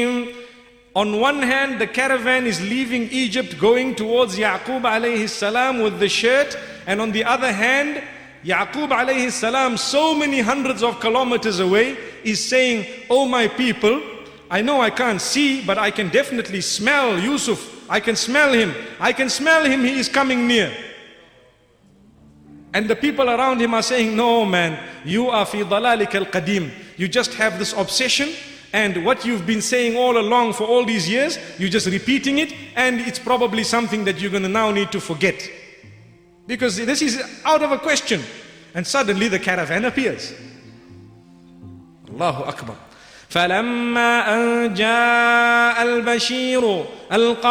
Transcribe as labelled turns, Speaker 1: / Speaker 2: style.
Speaker 1: On one hand, the caravan is leaving Egypt going towards Yaqub alayhi salam with the shirt, and on the other hand, Yaqub alayhi salam, so many hundreds of kilometers away, is saying, "Oh my people, I know I can't see, but I can definitely smell Yusuf. I can smell him. I can smell him, he is coming near." And the people around him are saying, "No man, you are fi dalalik al-qadim. You just have this obsession, and what you've been saying all along for all these years, you're just repeating it, and it's probably something that you're going to now need to forget. Because this is out of a question." And suddenly the caravan appears. Allahu Akbar. فَلَمَّا أَنْ جَاءَ الْبَشِيرُ